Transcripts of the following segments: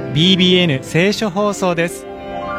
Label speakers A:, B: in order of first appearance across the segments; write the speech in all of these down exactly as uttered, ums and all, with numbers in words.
A: ビービーエヌ 聖書放送です。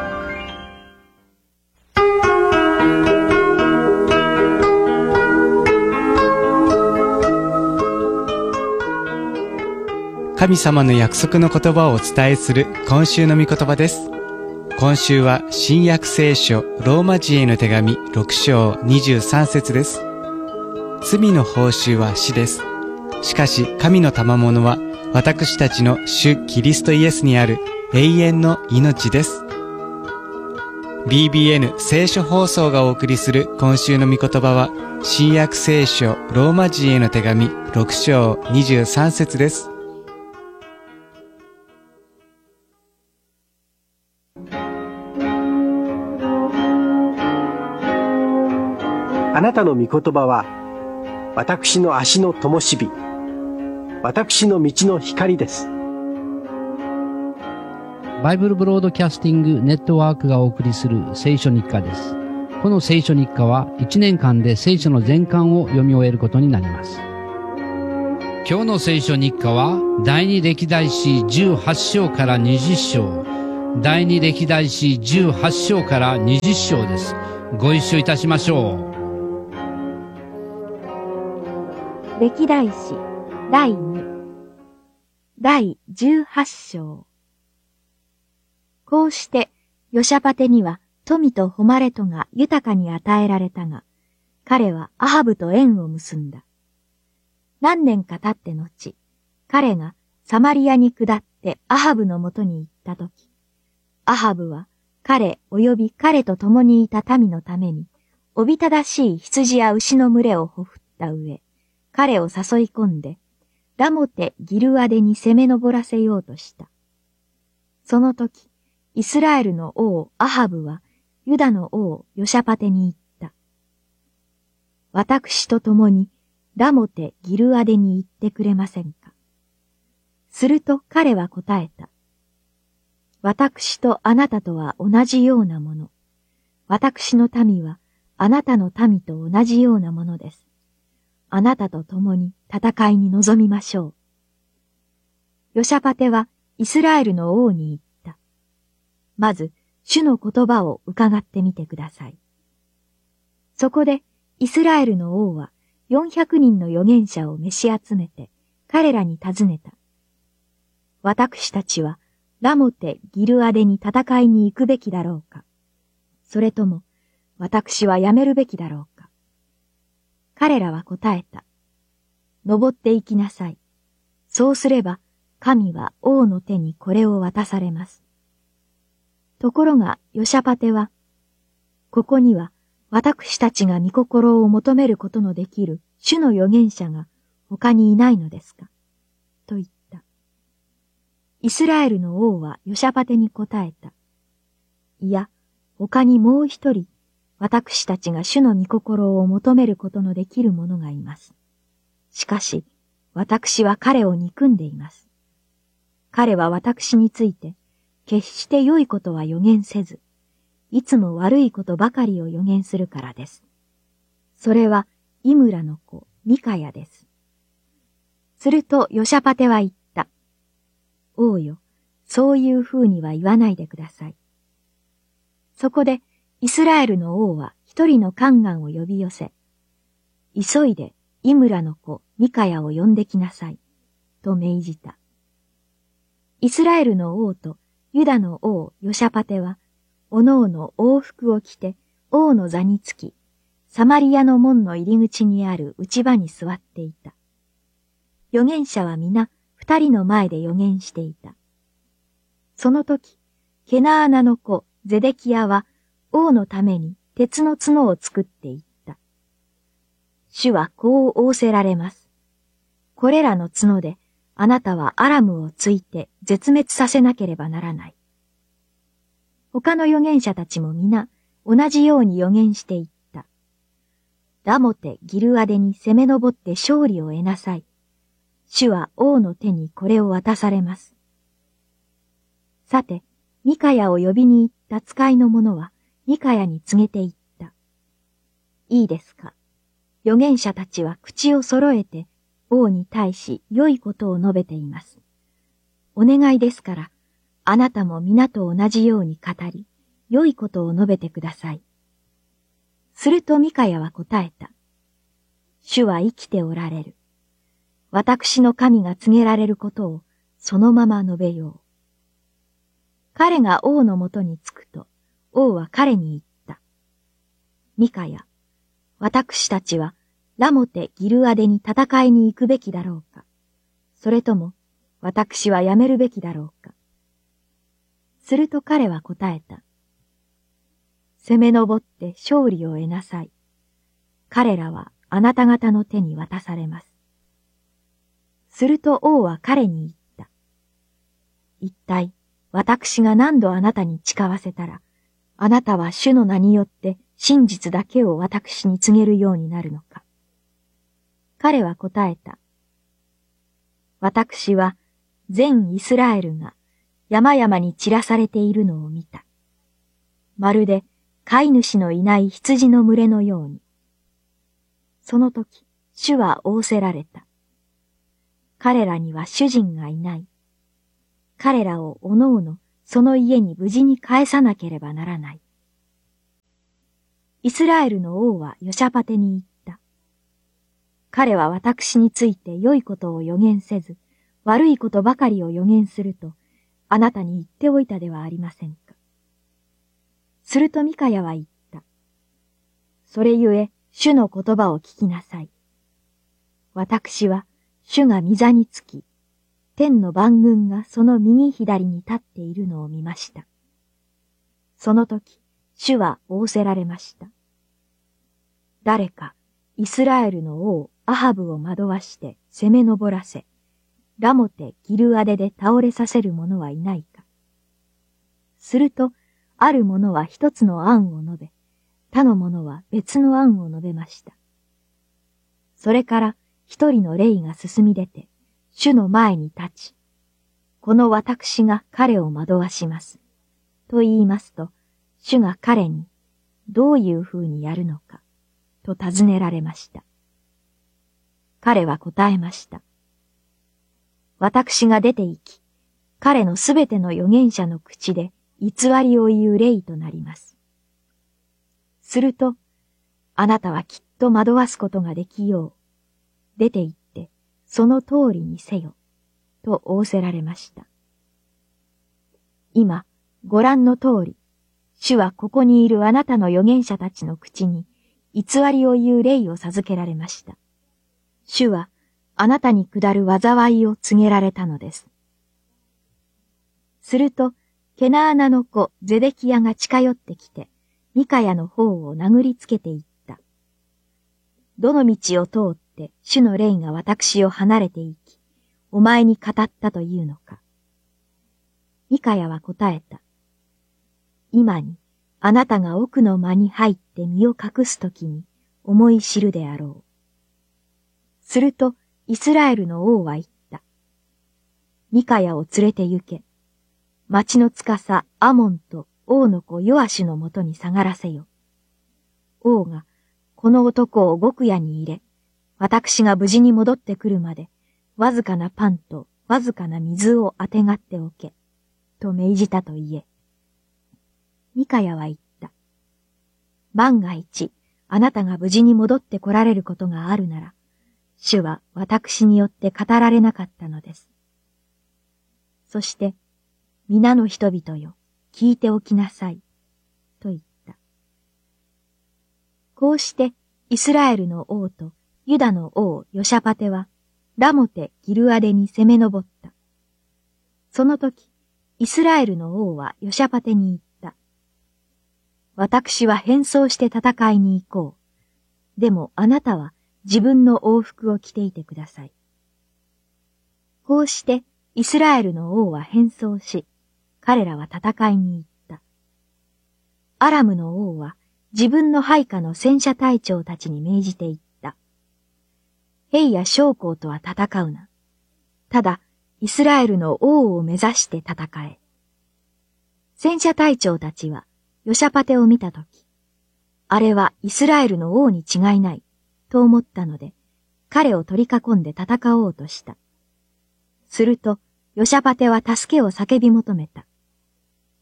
A: 神様の約束の言葉をお伝えする今週の御言葉です。今週は新約聖書ローマ人への手紙ろく章にじゅうさん節です。罪の報酬は死です。しかし神の賜物は私たちの主キリストイエスにある永遠の命です。ビービーエヌ 聖書放送がお送りする今週の御言葉は新約聖書ローマ人への手紙ろく章にじゅうさん節です。
B: あなたの御言葉は私の足の灯火、私の道の光です。
C: バイブルブロードキャスティングネットワークがお送りする聖書日課です。この聖書日課はいちねんかんで聖書の全巻を読み終えることになります。今日の聖書日課は第二歴代史じゅうはち章からにじゅう章、第二歴代史じゅうはち章からにじゅう章です。ご一緒いたしましょう。
D: 歴代史だいにだいじゅうはち章。こうしてヨシャパテには富と誉れとが豊かに与えられたが、彼はアハブと縁を結んだ。何年か経って後、彼がサマリアに下ってアハブのもとに行ったとき、アハブは彼及び彼と共にいた民のために、おびただしい羊や牛の群れをほふった上、彼を誘い込んで、ラモテ・ギルアデに攻め上らせようとした。その時、イスラエルの王アハブは、ユダの王ヨシャパテに言った。私と共に、ラモテ・ギルアデに行ってくれませんか。すると彼は答えた。私とあなたとは同じようなもの。私の民は、あなたの民と同じようなものです。あなたと共に戦いに臨みましょう。ヨシャパテはイスラエルの王に言った。まず、主の言葉を伺ってみてください。そこで、イスラエルの王はよんひゃくにんの預言者を召し集めて、彼らに尋ねた。私たちはラモテ・ギルアデに戦いに行くべきだろうか。それとも、私はやめるべきだろうか。彼らは答えた。登って行きなさい。そうすれば、神は王の手にこれを渡されます。ところが、ヨシャパテは、ここには、私たちが御心を求めることのできる主の預言者が他にいないのですかと言った。イスラエルの王はヨシャパテに答えた。いや、他にもう一人、私たちが主の御心を求めることのできる者がいます。しかし、私は彼を憎んでいます。彼は私について、決して良いことは予言せず、いつも悪いことばかりを予言するからです。それは、イムラの子、ミカヤです。すると、ヨシャパテは言った。王よ、そういうふうには言わないでください。そこで、イスラエルの王は一人の宦官を呼び寄せ、急いでイムラの子ミカヤを呼んできなさい、と命じた。イスラエルの王とユダの王ヨシャパテは、おのおの王服を着て王の座につき、サマリアの門の入り口にある内場に座っていた。預言者は皆二人の前で預言していた。その時、ケナーナの子ゼデキヤは、王のために鉄の角を作っていった。主はこう仰せられます。これらの角であなたはアラムをついて絶滅させなければならない。他の預言者たちも皆同じように預言していった。ラモテ・ギルアデに攻め上って勝利を得なさい。主は王の手にこれを渡されます。さて、ミカヤを呼びに行った使いの者は、ミカヤに告げて言った。いいですか。預言者たちは口を揃えて王に対し良いことを述べています。お願いですから、 あなたも皆と同じように語り、良いことを述べてください。するとミカヤは答えた。主は生きておられる。私の神が告げられることをそのまま述べよう。彼が王のもとに着くと、王は彼に言った。ミカヤ、私たちはラモテ・ギルアデに戦いに行くべきだろうか。それとも、私はやめるべきだろうか。すると彼は答えた。攻め上って勝利を得なさい。彼らはあなた方の手に渡されます。すると王は彼に言った。一体、私が何度あなたに誓わせたら、あなたは主の名によって真実だけを私に告げるようになるのか。彼は答えた。私は全イスラエルが山々に散らされているのを見た。まるで飼い主のいない羊の群れのように。その時、主は仰せられた。彼らには主人がいない。彼らをおのおのその家に無事に帰さなければならない。イスラエルの王はヨシャパテに言った。彼は私について良いことを予言せず、悪いことばかりを予言すると、あなたに言っておいたではありませんか。するとミカヤは言った。それゆえ、主の言葉を聞きなさい。私は、主が御座につき、天の万軍がその右左に立っているのを見ました。その時、主は仰せられました。誰か、イスラエルの王アハブを惑わして攻め上らせ、ラモテ・ギルアデで倒れさせる者はいないか。すると、ある者は一つの案を述べ、他の者は別の案を述べました。それから一人の霊が進み出て、主の前に立ち、この私が彼を惑わします。と言いますと、主が彼に、どういうふうにやるのか、と尋ねられました。彼は答えました。私が出て行き、彼のすべての預言者の口で偽りを言う霊となります。すると、あなたはきっと惑わすことができよう。出て行って、その通りにせよ、と仰せられました。今、ご覧の通り、主はここにいるあなたの預言者たちの口に偽りを言う霊を授けられました。主はあなたに下る災いを告げられたのです。すると、ケナーナの子ゼデキヤが近寄ってきて、ミカヤの方を殴りつけていった。どの道を通って主の霊が私を離れて行き、お前に語ったというのか。ミカヤは答えた。今にあなたが奥の間に入って身を隠すときに思い知るであろう。するとイスラエルの王は言った。ミカヤを連れて行け。町の司アモンと王の子ヨアシュのもとに下がらせよ。王がこの男を獄屋に入れ、私が無事に戻ってくるまで、わずかなパンとわずかな水をあてがっておけ、と命じたと言え。ミカヤは言った。万が一、あなたが無事に戻って来られることがあるなら、主は私によって語られなかったのです。そして、皆の人々よ、聞いておきなさい、と言った。こうして、イスラエルの王とユダの王ヨシャパテは、ラモテ・ギルアデに攻め上った。その時、イスラエルの王はヨシャパテに言った。私は変装して戦いに行こう。でもあなたは自分の王服を着ていてください。こうしてイスラエルの王は変装し、彼らは戦いに行った。アラムの王は自分の配下の戦車隊長たちに命じて言った。兵や将校とは戦うな。ただ、イスラエルの王を目指して戦え。戦車隊長たちは、ヨシャパテを見たとき、あれはイスラエルの王に違いない、と思ったので、彼を取り囲んで戦おうとした。すると、ヨシャパテは助けを叫び求めた。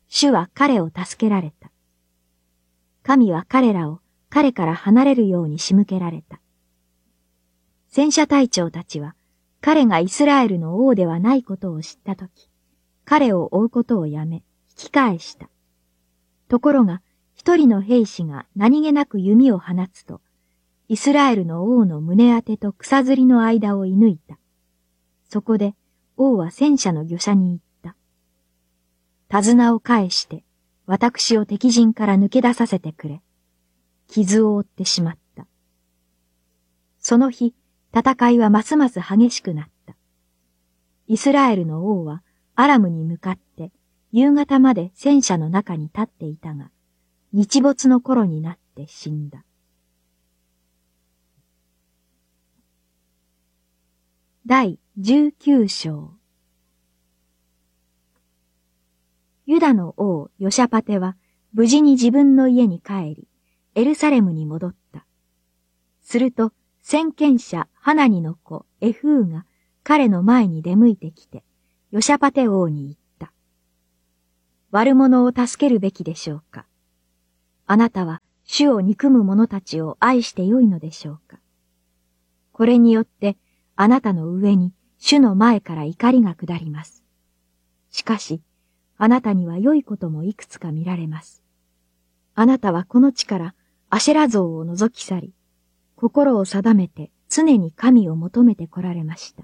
D: 主は彼を助けられた。神は彼らを彼から離れるように仕向けられた。戦車隊長たちは彼がイスラエルの王ではないことを知ったとき、彼を追うことをやめ、引き返した。ところが、一人の兵士が何気なく弓を放つと、イスラエルの王の胸当てと草釣りの間を射抜いた。そこで王は戦車の御者に言った。手綱を返して、私を敵陣から抜け出させてくれ。傷を負ってしまった。その日、戦いはますます激しくなった。イスラエルの王はアラムに向かって夕方まで戦車の中に立っていたが、日没の頃になって死んだ。第十九章。ユダの王ヨシャパテは無事に自分の家に帰り、エルサレムに戻った。すると、先見者ハナニの子エフーが彼の前に出向いてきて、ヨシャパテ王に言った。悪者を助けるべきでしょうか。あなたは主を憎む者たちを愛してよいのでしょうか。これによってあなたの上に主の前から怒りが下ります。しかし、あなたには良いこともいくつか見られます。あなたはこの地からアシェラ像を除き去り、心を定めて常に神を求めて来られました。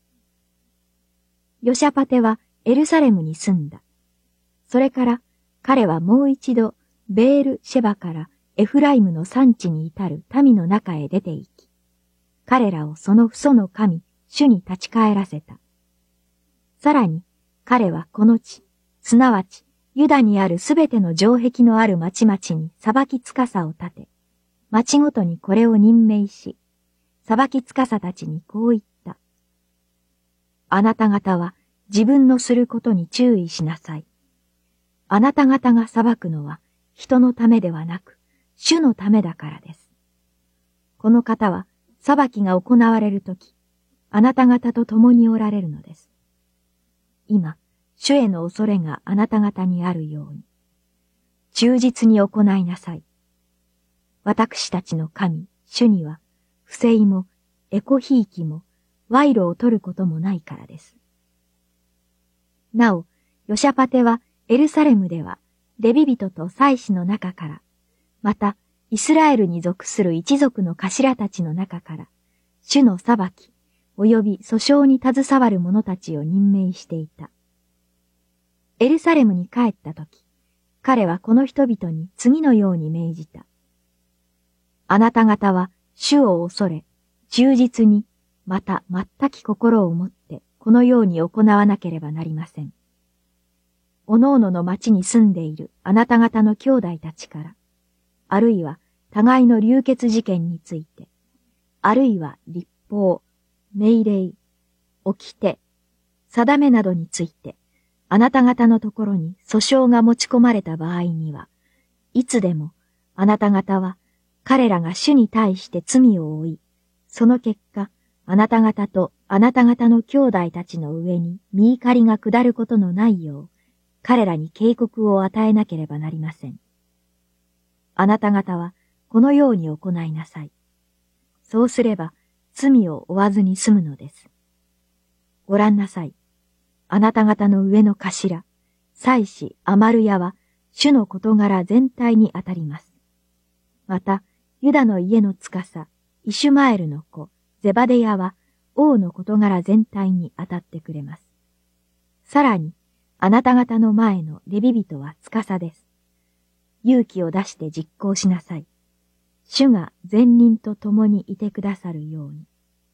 D: ヨシャパテはエルサレムに住んだ。それから彼はもう一度ベールシェバからエフライムの山地に至る民の中へ出て行き、彼らをその父祖の神、主に立ち返らせた。さらに彼はこの地、すなわちユダにあるすべての城壁のある町々に裁き司を立て、町ごとにこれを任命し、裁き司たちにこう言った。あなた方は自分のすることに注意しなさい。あなた方が裁くのは人のためではなく、主のためだからです。この方は裁きが行われるとき、あなた方と共におられるのです。今、主への恐れがあなた方にあるように、忠実に行いなさい。私たちの神、主には、不正も、エコひいきも、賄賂を取ることもないからです。なお、ヨシャパテはエルサレムでは、レビ人と祭司の中から、また、イスラエルに属する一族の頭たちの中から、主の裁き、及び訴訟に携わる者たちを任命していた。エルサレムに帰ったとき、彼はこの人々に次のように命じた。あなた方は主を恐れ、忠実に、また全き心を持ってこのように行わなければなりません。おのおのの町に住んでいるあなた方の兄弟たちから、あるいは互いの流血事件について、あるいは立法、命令、掟、定めなどについて、あなた方のところに訴訟が持ち込まれた場合には、いつでもあなた方は彼らが主に対して罪を負い、その結果、あなた方とあなた方の兄弟たちの上に見怒りが下ることのないよう、彼らに警告を与えなければなりません。あなた方はこのように行いなさい。そうすれば罪を負わずに済むのです。ご覧なさい。あなた方の上の頭、祭司アマルヤは主の事柄全体にあたります。また、ユダの家の司、イシュマエルの子、ゼバデヤは王の事柄全体にあたってくれます。さらに、あなた方の前のレビ人は司です。勇気を出して実行しなさい。主が善人と共にいてくださるように。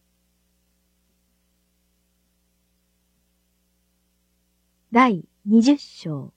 D: 第二十章。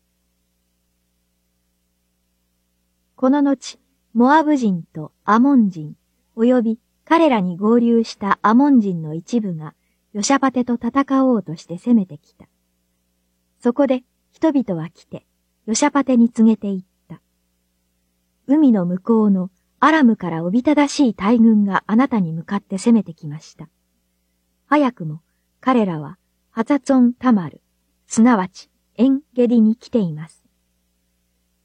D: この後、モアブ人とアモン人、及び彼らに合流したアモン人の一部が、ヨシャパテと戦おうとして攻めてきた。そこで人々は来て、ヨシャパテに告げて言った。海の向こうのアラムからおびただしい大軍があなたに向かって攻めてきました。早くも彼らはハザツォンタマル、すなわちエンゲディに来ています。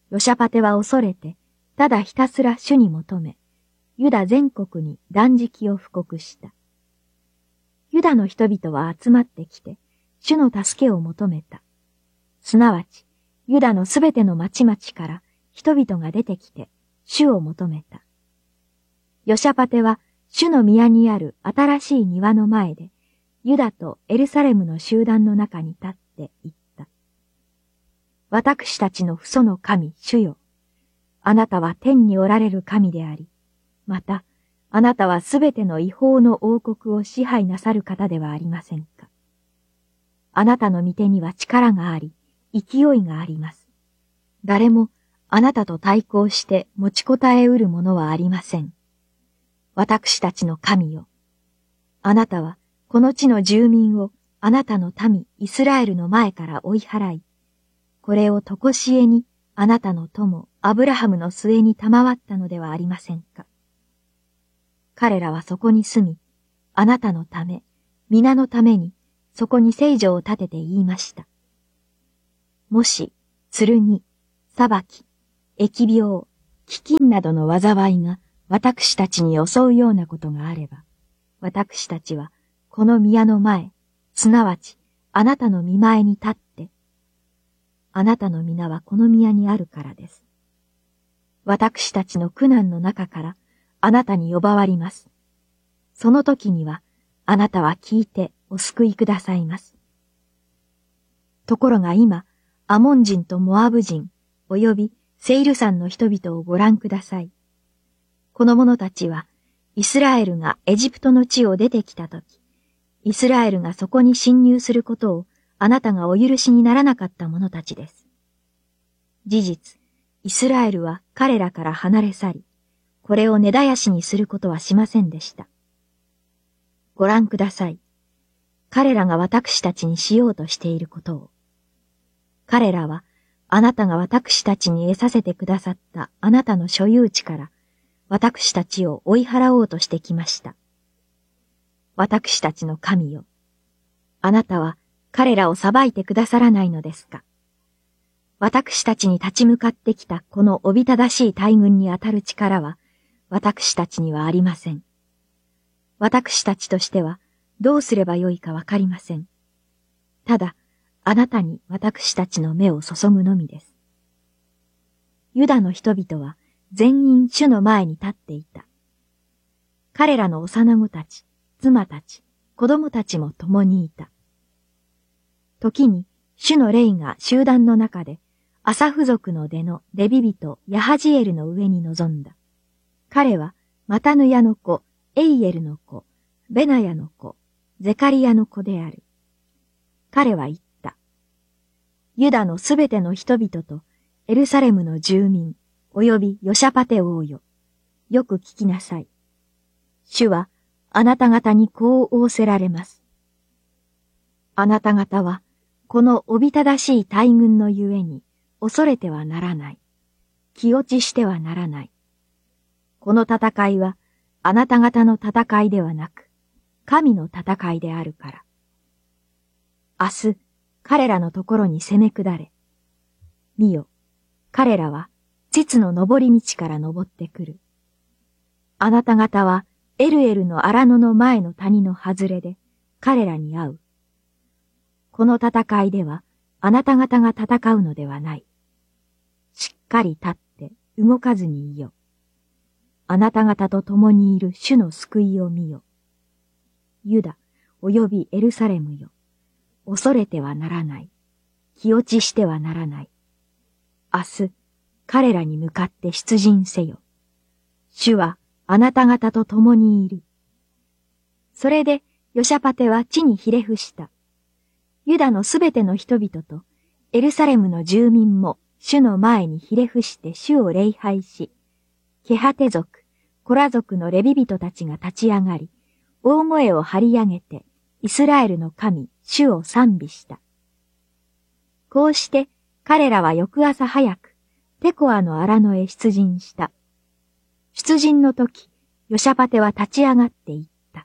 D: ヨシャパテは恐れて、ただひたすら主に求め、ユダ全国に断食を布告した。ユダの人々は集まってきて、主の助けを求めた。すなわち、ユダのすべての町々から人々が出てきて、主を求めた。ヨシャパテは、主の宮にある新しい庭の前で、ユダとエルサレムの集団の中に立って言った。私たちの父祖の神、主よ。あなたは天におられる神であり、また、あなたはすべての違法の王国を支配なさる方ではありませんか。あなたの御手には力があり、勢いがあります。誰もあなたと対抗して持ちこたえうるものはありません。私たちの神よ。あなたはこの地の住民をあなたの民イスラエルの前から追い払い、これをとこしえにあなたの友アブラハムの末に賜ったのではありませんか。彼らはそこに住み、あなたのため、皆のために、そこに聖所を建てて言いました。もし、剣、裁き、疫病、飢饉などの災いが私たちに襲うようなことがあれば、私たちはこの宮の前、すなわちあなたの御前に立って、あなたの皆はこの宮にあるからです。私たちの苦難の中からあなたに呼ばわります。その時にはあなたは聞いてお救いくださいます。ところが今、アモン人とモアブ人、およびセイル山の人々をご覧ください。この者たちは、イスラエルがエジプトの地を出てきたとき、イスラエルがそこに侵入することをあなたがお許しにならなかった者たちです。事実、イスラエルは彼らから離れ去り、これを根絶やしにすることはしませんでした。ご覧ください。彼らが私たちにしようとしていることを。彼らは、あなたが私たちに得させてくださったあなたの所有地から、私たちを追い払おうとしてきました。私たちの神よ。あなたは彼らを裁いてくださらないのですか。私たちに立ち向かってきたこのおびただしい大軍に当たる力は、私たちにはありません。私たちとしては、どうすればよいかわかりません。ただ、あなたに私たちの目を注ぐのみです。ユダの人々は全員主の前に立っていた。彼らの幼子たち、妻たち、子供たちも共にいた。時に主の霊が集団の中でアサフ族の出のレビ人ヤハジエルの上に臨んだ。彼はマタヌヤの子、エイエルの子、ベナヤの子、ゼカリヤの子である。彼は言った。ユダのすべての人々とエルサレムの住民、およびヨシャパテ王よ。よく聞きなさい。主はあなた方にこう仰せられます。あなた方はこのおびただしい大軍のゆえに恐れてはならない。気落ちしてはならない。この戦いはあなた方の戦いではなく、神の戦いであるから。明日、彼らのところに攻め下れ。見よ、彼らは、膣の登り道から登ってくる。あなた方は、エルエルの荒野の前の谷の外れで、彼らに会う。この戦いでは、あなた方が戦うのではない。しっかり立って動かずにいよ。あなた方と共にいる主の救いを見よ。ユダ、およびエルサレムよ。恐れてはならない。気落ちしてはならない。明日、彼らに向かって出陣せよ。主はあなた方と共にいる。それで、ヨシャパテは地にひれ伏した。ユダのすべての人々と、エルサレムの住民も主の前にひれ伏して主を礼拝し、ケハテ族、コラ族のレビ人たちが立ち上がり、大声を張り上げて、イスラエルの神、主を賛美した。こうして、彼らは翌朝早く、テコアの荒野へ出陣した。出陣の時、ヨシャパテは立ち上がって言った。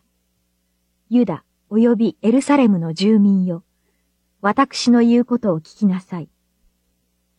D: ユダおよびエルサレムの住民よ、私の言うことを聞きなさい。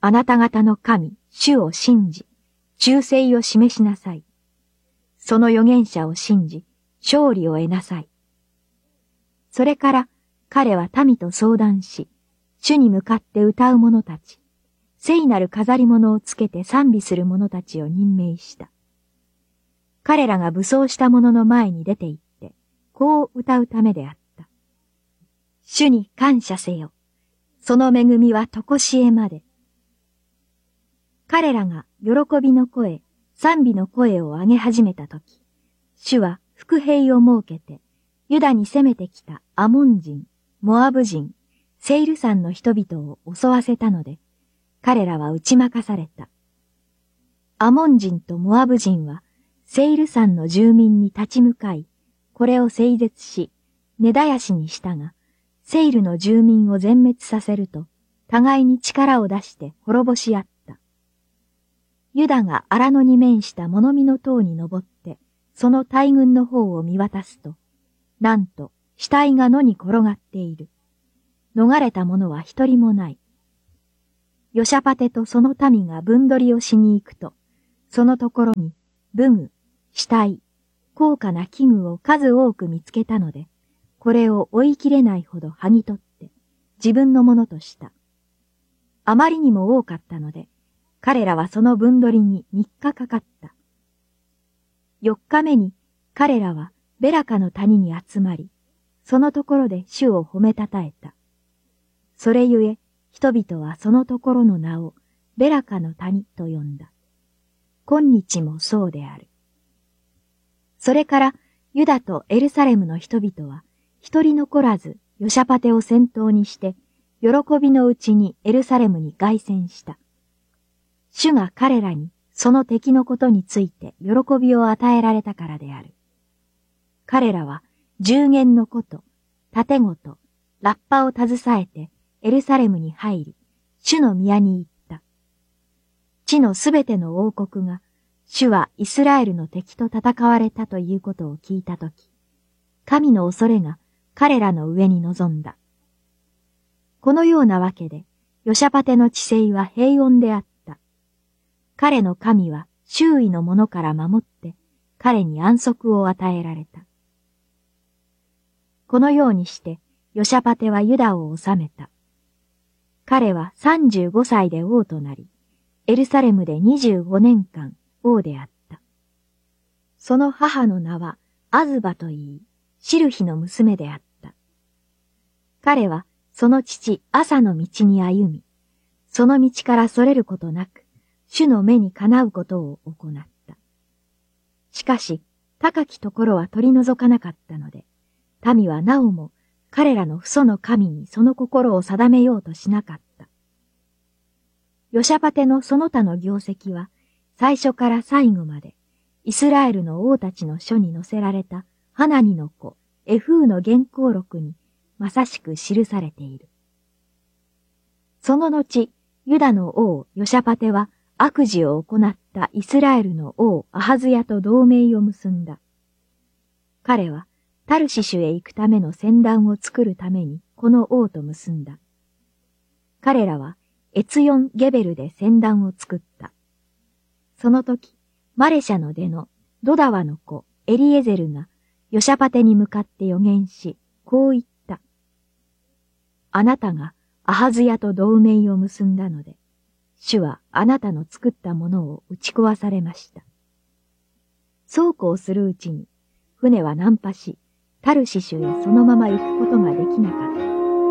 D: あなた方の神、主を信じ、忠誠を示しなさい。その預言者を信じ、勝利を得なさい。それから彼は民と相談し、主に向かって歌う者たち、聖なる飾り物をつけて賛美する者たちを任命した。彼らが武装した者の前に出て行って、こう歌うためであった。主に感謝せよ。その恵みはとこしえまで。彼らが喜びの声、賛美の声を上げ始めたとき、主は伏兵を設けて、ユダに攻めてきたアモン人、モアブ人、セイル山の人々を襲わせたので、彼らは打ち負かされた。アモン人とモアブ人は、セイル山の住民に立ち向かい、これを整絶し、根絶やしにしたが、セイルの住民を全滅させると、互いに力を出して滅ぼし合った。ユダが荒野に面した物見の塔に登って、その大軍の方を見渡すと、なんと死体が野に転がっている。逃れた者は一人もない。ヨシャパテとその民が分取りをしに行くと、そのところに武具、死体、高価な器具を数多く見つけたので、これを追いきれないほど剥ぎ取って、自分のものとした。あまりにも多かったので、彼らはその分取りに三日かかった。四日目に彼らはベラカの谷に集まり、そのところで主を褒めたたえた。それゆえ、人々はそのところの名をベラカの谷と呼んだ。今日もそうである。それからユダとエルサレムの人々は一人残らずヨシャパテを先頭にして喜びのうちにエルサレムに凱旋した。主が彼らにその敵のことについて喜びを与えられたからである。彼らは十弦のこと、盾ごと、ラッパを携えてエルサレムに入り、主の宮に行った。地のすべての王国が、主はイスラエルの敵と戦われたということを聞いたとき、神の恐れが彼らの上に臨んだ。このようなわけで、ヨシャパテの治世は平穏であった。彼の神は周囲の者から守って、彼に安息を与えられた。このようにして、ヨシャパテはユダを治めた。彼はさんじゅうごさいで王となり、エルサレムでにじゅうごねんかん王であった。その母の名はアズバといい、シルヒの娘であった。彼はその父アサの道に歩み、その道からそれることなく、主の目にかなうことを行った。しかし、高きところは取り除かなかったので、民はなおも彼らの父祖の神にその心を定めようとしなかった。ヨシャパテのその他の業績は、最初から最後まで、イスラエルの王たちの書に載せられたハナニの子、エフーの原稿録に、まさしく記されている。その後、ユダの王ヨシャパテは悪事を行ったイスラエルの王アハズヤと同盟を結んだ。彼はタルシシュへ行くための船団を作るためにこの王と結んだ。彼らはエツヨンゲベルで船団を作った。その時、マレシャの出のドダワの子エリエゼルがヨシャパテに向かって予言し、こう言った。あなたがアハズヤと同盟を結んだので、主はあなたの作ったものを打ち壊されました。そうこうするうちに、船は難破し、タルシシュへそのまま行くことができなかった。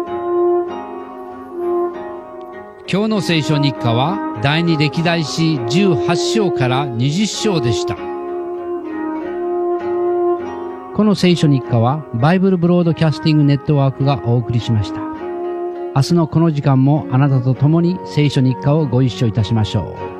C: 今日の聖書日課は第二歴代史じゅうはち章からにじゅう章でした。この聖書日課はバイブルブロードキャスティングネットワークがお送りしました。明日のこの時間もあなたと共に聖書日課をご一緒いたしましょう。